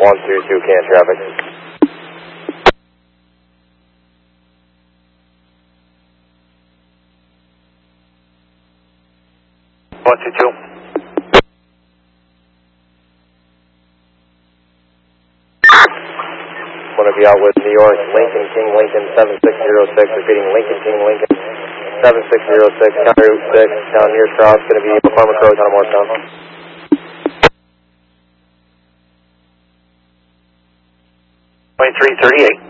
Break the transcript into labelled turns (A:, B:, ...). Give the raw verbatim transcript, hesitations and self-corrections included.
A: one two two, can traffic.
B: one two two.
A: Want to be out with New York, Lincoln King, Lincoln seven six zero six, repeating Lincoln King, Lincoln seven six zero six, county route six, down near Cross, going to be Farmer Crows on Morristown.
B: twenty-three thirty-eight.